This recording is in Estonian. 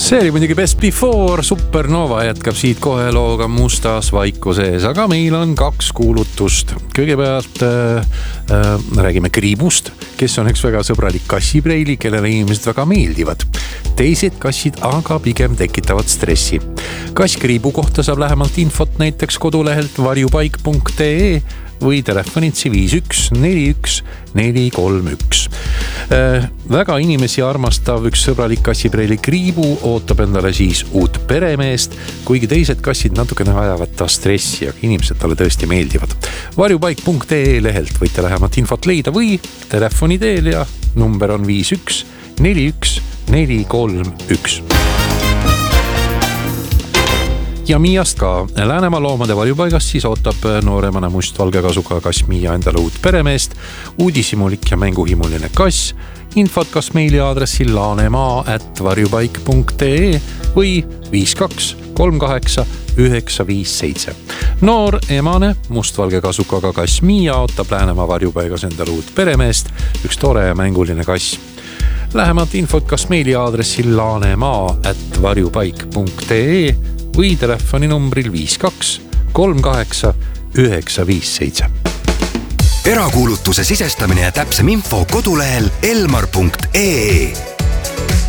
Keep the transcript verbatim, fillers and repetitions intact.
See oli muidugi Best Before, Supernova jätkab siit kohe looga Mustas vaikuses, aga meil on kaks kuulutust. Kõigepealt äh, äh, räägime Kriibust, kes on üks väga sõbralik kassipreili, kellele inimesed väga meeldivad. Teised kassid aga pigem tekitavad stressi. Kass Kriibu kohta saab lähemalt infot näiteks kodulehelt varjupaik punkt ee või telefonitsi viis üks neli üks neli kolm üks. Äh, väga inimesi armastav üks sõbralik kassipreili Kriibu ootab endale siis uut peremeest, kuigi teised kassid natukene ajavad ta stressi, aga inimesed talle tõesti meeldivad. varjupaik punkt ee lehelt võite lähemalt infot leida või telefoni teel ja number on viis üks neli üks neli kolm üks. Ja Miiast ka. Läänemaa loomade varjupaigast siis ootab nooremana mustvalge kasuga kass Miia endale uut peremeest, uudishimulik ja mänguhimuline kass. Infot kas meili aadressil laanemaa at varjupaik punkt ee või viis kaks kolm kaheksa üheksa viis seitse. Noor emane mustvalge kasukaga kass Miia ootab Läänemaa varjupaigas endale uut peremeest, üks tore ja mänguline kass. Lähemalt infot kas meili aadressil laanemaa at varjupaik punkt ee või telefoni numbril viis kaks kolm kaheksa üheksa viis seitse. Erakuulutuse sisestamine ja täpsem info kodulehel elmar punkt ee.